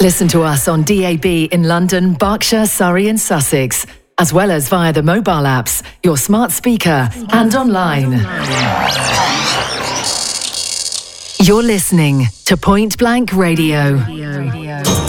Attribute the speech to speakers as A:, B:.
A: Listen to us on DAB in London, Berkshire, Surrey and Sussex, as well as via the mobile apps, your smart speaker and online. You're listening to Point Blank Radio.